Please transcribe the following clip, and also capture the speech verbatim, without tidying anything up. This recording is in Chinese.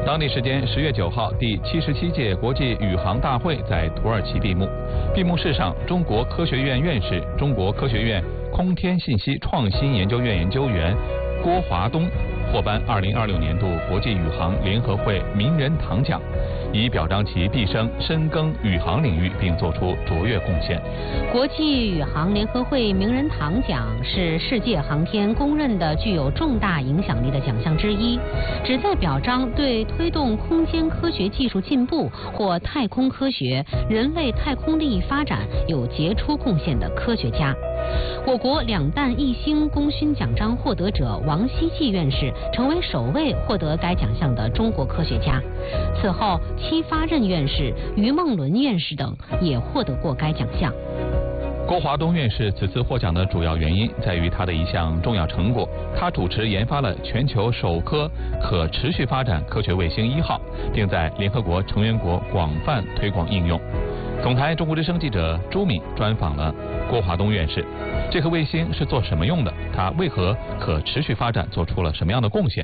当地时间十月九号，第七十七届国际宇航大会在土耳其闭幕。闭幕式上，中国科学院院士、中国科学院空天信息创新研究院研究员郭华东获颁二零二六年度国际宇航联合会名人堂奖，以表彰其毕生深耕宇航领域并作出卓越贡献。 国际宇航联合会名人堂奖是世界航天公认的具有重大影响力的奖项之一，旨在表彰对推动空间科学技术进步或太空科学、人类太空利益发展有杰出贡献的科学家。我国两弹一星功勋奖章获得者王希季院士成为首位获得该奖项的中国科学家。此后，戚发轫院士、于梦伦院士等也获得过该奖项。 郭华东院士此次获奖的主要原因在于他的一项重要成果，他主持研发了全球首颗可持续发展科学卫星一号，并在联合国成员国广泛推广应用。总台中国之声记者朱敏专访了郭华东院士，这颗卫星是做什么用的？它为何可持续发展做出了什么样的贡献？